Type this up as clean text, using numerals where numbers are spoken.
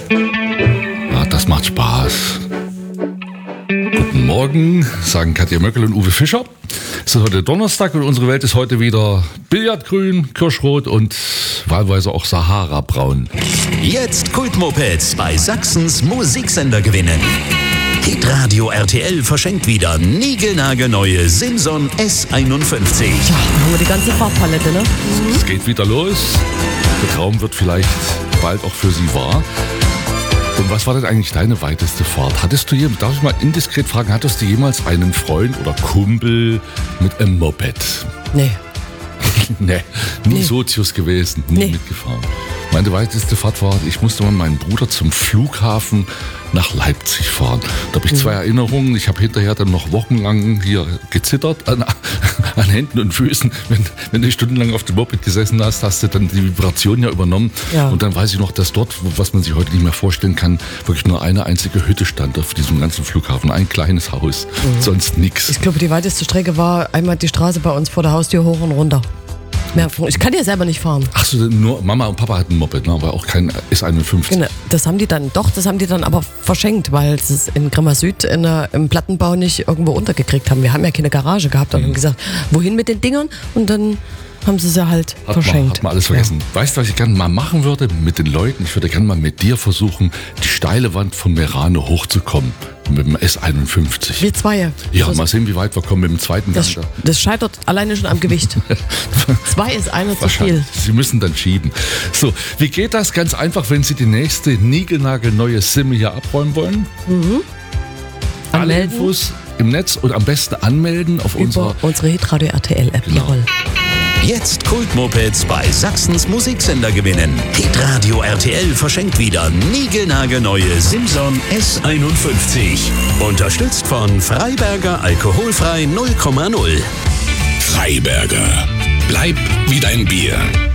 Ah, das macht Spaß. Guten Morgen, sagen Katja Möckel und Uwe Fischer. Es ist heute Donnerstag und unsere Welt ist heute wieder Billardgrün, Kirschrot und wahlweise auch Sahara-braun. Jetzt Kultmopeds bei Sachsens Musiksender gewinnen. Hitradio RTL verschenkt wieder niegelnagelneue Simson S51. Ja, dann haben wir die ganze Farbpalette, ne? Es geht wieder los. Der Traum wird vielleicht bald auch für Sie wahr. Und was war denn eigentlich deine weiteste Fahrt? Darf ich mal indiskret fragen, hattest du jemals einen Freund oder Kumpel mit einem Moped? Nee. Nee, nie Sozius gewesen, nie mitgefahren. Meine weiteste Fahrt war, ich musste mit meinem Bruder zum Flughafen nach Leipzig fahren. Da habe ich zwei Erinnerungen. Ich habe hinterher dann noch wochenlang hier gezittert an Händen und Füßen. Wenn du stundenlang auf dem Moped gesessen hast, hast du dann die Vibration ja übernommen. Ja. Und dann weiß ich noch, dass dort, was man sich heute nicht mehr vorstellen kann, wirklich nur eine einzige Hütte stand auf diesem ganzen Flughafen. Ein kleines Haus, sonst nichts. Ich glaube, die weiteste Strecke war einmal die Straße bei uns vor der Haustür hoch und runter. Ich kann ja selber nicht fahren. Ach so, nur Mama und Papa hatten ein Moped, ne? Aber auch kein S51. Genau, das haben die dann aber verschenkt, weil sie es in Grimma Süd im Plattenbau nicht irgendwo untergekriegt haben. Wir haben ja keine Garage gehabt und haben gesagt, wohin mit den Dingern? Und dann haben sie halt verschenkt. Hat man alles vergessen. Ja. Weißt du, was ich gerne mal machen würde mit den Leuten? Ich würde gerne mal mit dir versuchen, die steile Wand von Merano hochzukommen. Mit dem S51. Wir zwei. Ja, mal sehen, wie weit wir kommen mit dem zweiten Gang. Das scheitert alleine schon am Gewicht. 2 ist einer zu viel. Sie müssen dann schieben. So, wie geht das? Ganz einfach, wenn Sie die nächste niegelnagelneue Simme hier abräumen wollen. Alle Infos im Netz und am besten anmelden auf unsere Hitradio RTL App. Genau. Jawohl. Jetzt Kultmopeds bei Sachsens Musiksender gewinnen. Hitradio RTL verschenkt wieder niegelnagelneue Simson S51. Unterstützt von Freiberger Alkoholfrei 0,0. Freiberger. Bleib wie dein Bier.